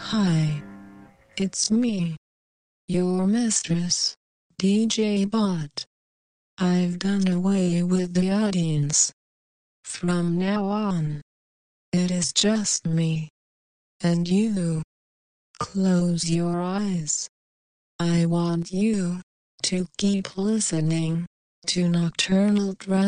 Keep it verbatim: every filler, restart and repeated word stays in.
Hi, it's me, your mistress, D J Bot. I've done away with the audience. From now on, it is just me and you. Close your eyes. I want you to keep listening to Nocturnal Dress.